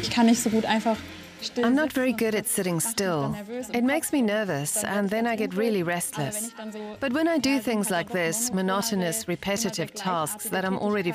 Ich kann nicht so gut einfach still I'm not very sitzen good und at sitting das macht mich still. dann nervös im It Kopf makes me und nervous, dann and then I wird's get unruhig. really Aber wenn restless. ich dann so, But when I do ja, sind things halt like auch Wochen this, und Monate monotonous, immer der repetitive tasks gleichartige that I'm already